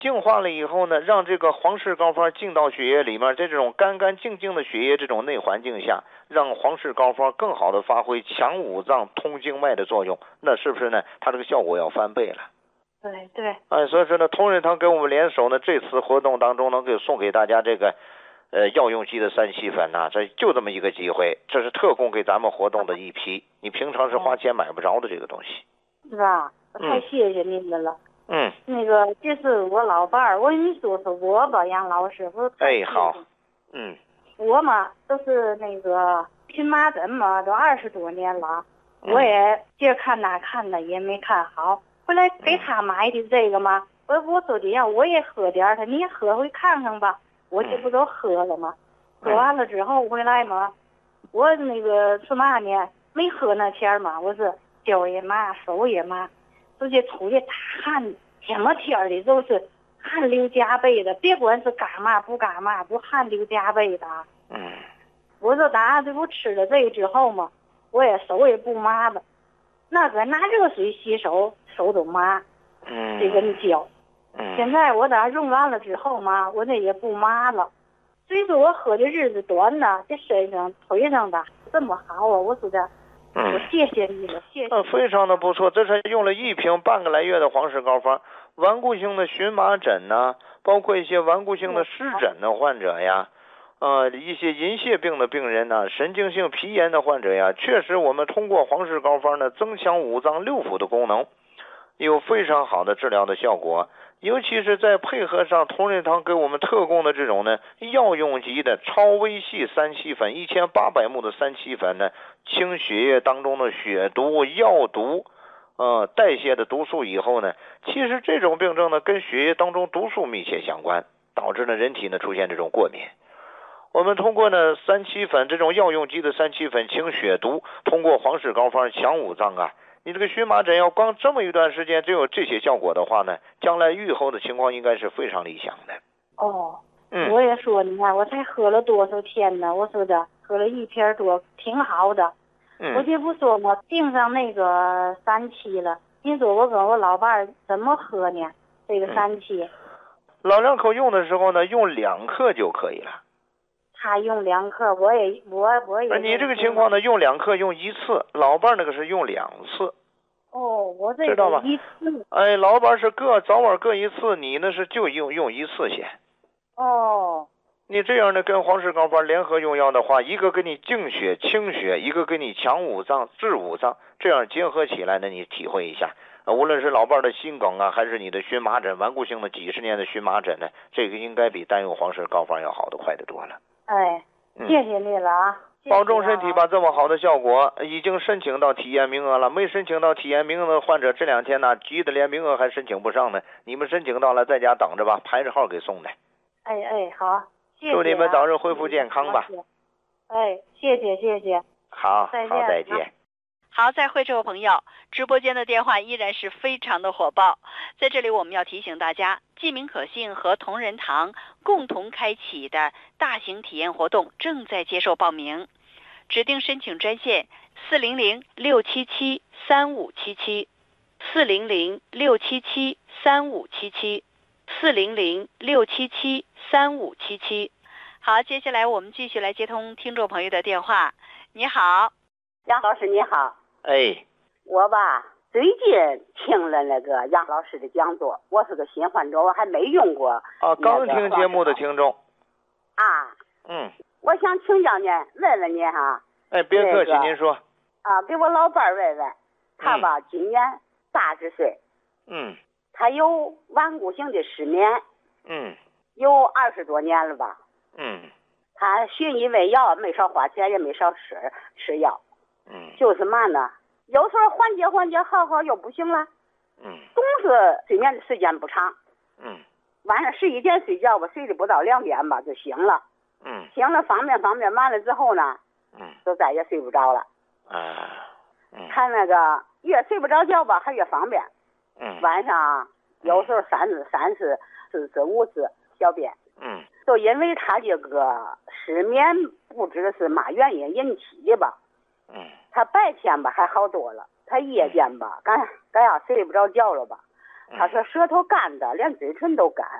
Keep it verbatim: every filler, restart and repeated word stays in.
净化了以后呢，让这个黄氏膏方进到血液里面，在这种干干净净的血液这种内环境下，让黄氏膏方更好的发挥强五脏通经脉的作用，那是不是呢？它这个效果要翻倍了。 对对。 哎，所以说呢，同仁堂给我们联手呢，这次活动当中能给送给大家这个呃药用级的三七粉呐、啊，这就这么一个机会，这是特供给咱们活动的一批，你平常是花钱买不着的这个东西。 是吧？我太谢谢您们了。 嗯， 那个这是我老伴儿，我跟你说说我吧，杨老师，我哎好，嗯， 我嘛都是那个荨麻疹嘛，都二十多年了，嗯、我也这看那看的也没看好，后来给他买的这个嘛，我我说的呀，我也喝点儿，他你也喝回看看吧，我这不都喝了吗？喝完了之后回来嘛，我那个是嘛呢？没喝那前嘛，我是脚也麻，手也麻。直接出去大汗，什么天儿的都是汗流浃背的，别管是干嘛不干嘛，都汗流浃背的。 嗯， 我说打这不吃了这个之后嘛，我也手也不麻了，那个拿热水洗手，手都麻。 嗯， 这根胶。 嗯， 现在我打用完了之后嘛，我这也不麻了。虽说我喝的日子短呢，这身上腿上的这么好啊，我说的。 嗯， 我谢谢你了，谢谢。 嗯，非常的不错，这是用了一瓶半个来月的黄氏膏方，顽固性的荨麻疹呐、啊，包括一些顽固性的湿疹的患者呀，呃，一些银屑病的病人呐、啊，神经性皮炎的患者呀，确实我们通过黄氏膏方呢，增强五脏六腑的功能，有非常好的治疗的效果。尤其是在配合上同仁堂给我们特供的这种呢药用级的超微细三七粉一千八百目的三七粉呢，清血液当中的血毒、药毒，呃代谢的毒素以后呢，其实这种病症呢跟血液当中毒素密切相关，导致呢人体呢出现这种过敏。我们通过呢三七粉这种药用级的三七粉清血毒，通过黄氏膏方强五脏啊。你这个荨麻疹要光这么一段时间只有这些效果的话呢，将来愈后的情况应该是非常理想的。 哦， 嗯， 我也说，你看我才喝了多少天呢？我说的喝了一瓶多，挺好的。 嗯， 我这不说嘛，订上那个三七了。你说我跟我老伴儿怎么喝呢？这个三七、 嗯，老两口用的时候呢，用两克就可以了。 他用两克，我也我我也。 你这个情况呢，用两克用一次，老伴那个是用两次。 哦，我这知道吧？ 一次。 哎，老伴是各早晚各一次，你呢是就用用一次先。 哦。 你这样呢，跟黄氏膏方联合用药的话，一个给你净血清血，一个给你强五脏治五脏，这样结合起来呢，你体会一下。无论是老伴的心梗啊，还是你的荨麻疹，顽固性的几十年的荨麻疹呢，这个应该比单用黄氏膏方要好的快得多了。 哎，谢谢你了啊！ 嗯、保重身体吧，这么好的效果，已经申请到体验名额了。没申请到体验名额的患者，这两天呢，急得连名额还申请不上呢。你们申请到了，在家等着吧，排着号给送的。 哎哎，好，谢谢、啊。 祝你们早日恢复健康吧。 哎，谢谢谢谢。 好， 再见好，再见。 好，再会，这位朋友，直播间的电话依然是非常的火爆。在这里我们要提醒大家，记名可信和同仁堂共同开启的大型体验活动正在接受报名，指定申请专线四零零六七七三五七七，四零零六七七三五七七，四零零六七七三五七七。好，接下来我们继续来接通听众朋友的电话。你好， 杨老师你好。 哎， 我吧最近听了那个杨老师的讲座，我是个新患者，我还没用过。 啊，刚听节目的听众。 啊。 嗯。 我想请教您，问问您哈。 哎，别客气， 那个、 您说。 啊，给我老伴儿问问，他吧、嗯、今年八十岁。 嗯。 他有顽固性的失眠。 嗯。 有二十多年了吧。 嗯。 他寻医问药，没少花钱，也没少吃吃药。 嗯。 就是嘛呢，有时候缓解缓解好好又不行了。 嗯。 总是睡眠的时间不长。 嗯。 晚上十一点睡觉吧，睡得不到两点吧就醒了。 嗯。 醒了方便方便完了之后呢， 嗯， 就再也睡不着了。 啊。嗯。 他那个越睡不着觉吧，还越方便。 嗯。 晚上有时候三次、三次、四次、五次小便。 嗯。 就因为他这个失眠，不知是嘛原因引起的吧。 嗯。 他白天吧还好多了，他夜间吧，赶赶要睡不着觉了吧， 他说舌头干的，连嘴唇都干。